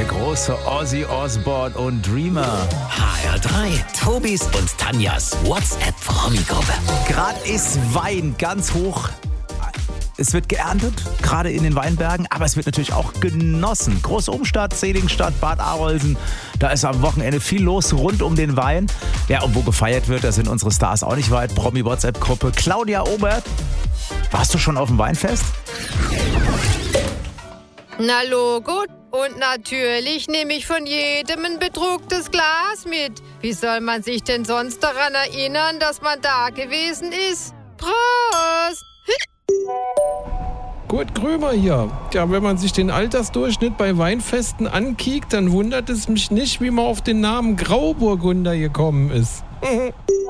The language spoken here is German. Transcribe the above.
Der große Ozzy Osbourne und Dreamer. HR3, Tobis und Tanjas WhatsApp-Promi-Gruppe. Gerade ist Wein ganz hoch. Es wird geerntet, gerade in den Weinbergen, aber es wird natürlich auch genossen. Großumstadt, Seligenstadt, Bad Arolsen, da ist am Wochenende viel los rund um den Wein. Ja, und wo gefeiert wird, da sind unsere Stars auch nicht weit. Promi-WhatsApp-Gruppe. Claudia Obert, warst du schon auf dem Weinfest? Na Logo, und natürlich nehme ich von jedem ein bedrucktes Glas mit. Wie soll man sich denn sonst daran erinnern, dass man da gewesen ist? Prost! Kurt Krömer hier. Ja, wenn man sich den Altersdurchschnitt bei Weinfesten ankickt, dann wundert es mich nicht, wie man auf den Namen Grauburgunder gekommen ist.